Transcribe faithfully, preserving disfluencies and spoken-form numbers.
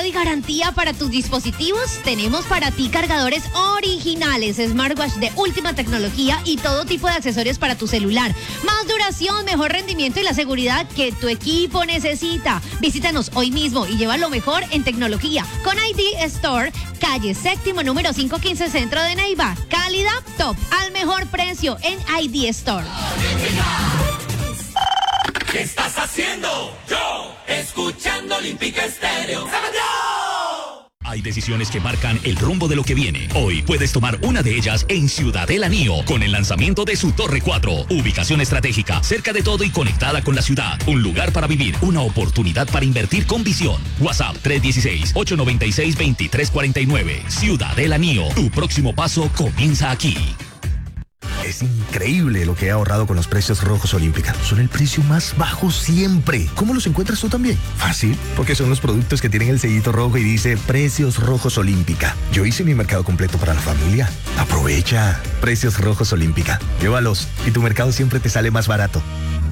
calidad y garantía para tus dispositivos? Tenemos para ti cargadores originales, smartwatch de última tecnología y todo tipo de accesorios para tu celular. Más duración, mejor rendimiento y la seguridad que tu equipo necesita. Visítanos hoy mismo y lleva lo mejor en tecnología con I D Store, calle séptimo número quinientos quince, centro de Neiva. Calidad top al mejor precio en I D Store. ¿Qué estás haciendo? Yo, escuchando Olímpica Estéreo. Hay decisiones que marcan el rumbo de lo que viene. Hoy puedes tomar una de ellas en Ciudadela Nio con el lanzamiento de su Torre cuatro. Ubicación estratégica, cerca de todo y conectada con la ciudad. Un lugar para vivir, una oportunidad para invertir con visión. WhatsApp tres uno seis, ocho nueve seis, dos tres cuatro nueve. Ciudadela Nio, tu próximo paso comienza aquí. Es increíble lo que he ahorrado con los precios rojos Olímpica. Son el precio más bajo siempre. ¿Cómo los encuentras tú también? Fácil, porque son los productos que tienen el sellito rojo y dice Precios Rojos Olímpica. Yo hice mi mercado completo para la familia. Aprovecha. Precios Rojos Olímpica. Llévalos y tu mercado siempre te sale más barato.